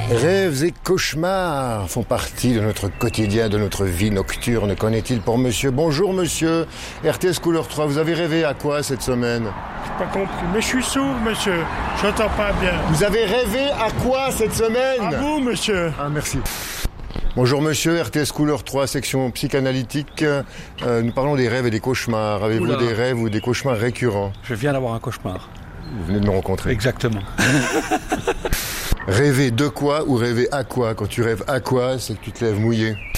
Rêves et cauchemars font partie de notre quotidien, de notre vie nocturne. Qu'en est-il pour monsieur? Bonjour monsieur, RTS Couleur 3, vous avez rêvé à quoi cette semaine? J'ai pas compris, mais je suis sourd monsieur, j'entends pas bien. Vous avez rêvé à quoi cette semaine? À vous monsieur. Ah merci. Bonjour monsieur, RTS Couleur 3, section psychanalytique. Nous parlons des rêves et des cauchemars. Avez-vous Oula. des rêves ou des cauchemars récurrents? Je viens d'avoir un cauchemar. Vous venez de me rencontrer. Exactement. Rêver de quoi ou rêver à quoi? Quand tu rêves à quoi, c'est que tu te lèves mouillé.